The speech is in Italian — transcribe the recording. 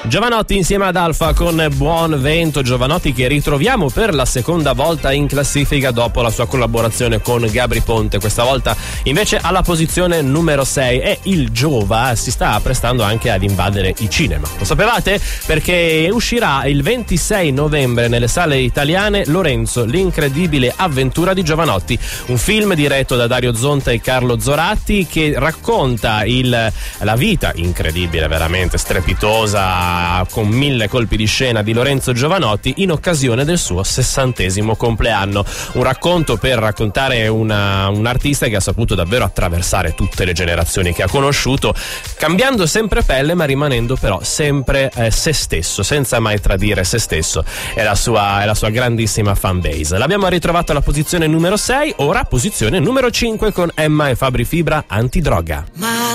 Giovanotti insieme ad Alfa con Buon Vento. Giovanotti che ritroviamo per la seconda volta in classifica dopo la sua collaborazione con Gabry Ponte, questa volta invece alla posizione numero 6, e il Giova si sta prestando anche ad invadere i cinema. Lo sapevate? Perché uscirà il 26 novembre nelle sale italiane Lorenzo, l'incredibile avventura di Giovanotti, un film diretto da Dario Zonta e Carlo Zoratti che racconta la vita incredibile, veramente strepitosa, con 1000 colpi di scena di Lorenzo Giovanotti in occasione del suo 60° compleanno. Un racconto per raccontare un artista che ha saputo davvero attraversare tutte le generazioni che ha conosciuto, cambiando sempre pelle ma rimanendo però sempre se stesso, senza mai tradire se stesso. È la sua grandissima fan base. L'abbiamo ritrovato alla posizione numero 6, ora posizione numero 5 con Emma e Fabri Fibra, Antidroga. Ma